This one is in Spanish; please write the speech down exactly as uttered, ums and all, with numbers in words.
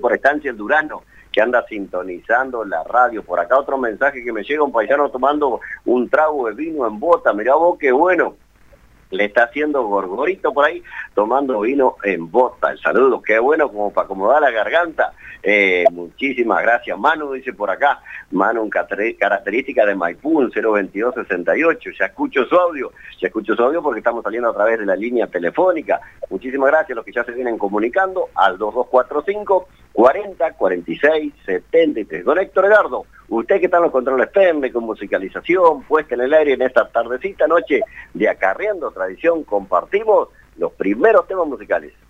por Estancia El Durano, que anda sintonizando la radio. Por acá otro mensaje que me llega, un paisano tomando un trago de vino en bota. Mirá vos qué bueno. Le está haciendo gorgorito por ahí, tomando vino en bota. El saludo, qué bueno, como para acomodar la garganta. Eh, muchísimas gracias. Manu dice por acá, Manu, característica de Maipú, un cero veintidós sesenta y ocho. Ya escucho su audio, ya escucho su audio porque estamos saliendo a través de la línea telefónica. Muchísimas gracias a los que ya se vienen comunicando al dos dos cuatro cinco, cuarenta, cuarenta y seis, setenta y tres. Don Héctor Edgardo, usted que está en los controles P E M, con musicalización, puesta en el aire en esta tardecita, noche de Acarreando Tradición, compartimos los primeros temas musicales.